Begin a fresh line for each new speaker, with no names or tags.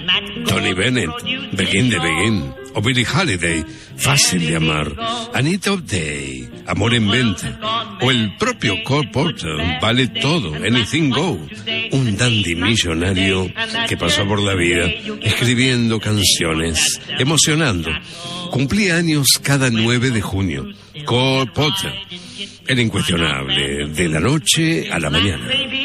Tony Bennett, Begin the Begin, o Billie Holiday, Fácil de amar, Anita O'Day, Amor en venta, o el propio Cole Porter, Vale todo, Anything Go, un dandy millonario que pasó por la vida escribiendo canciones, emocionando. Cumplía años cada 9 de junio. Cole Porter, el incuestionable, de la noche a la mañana.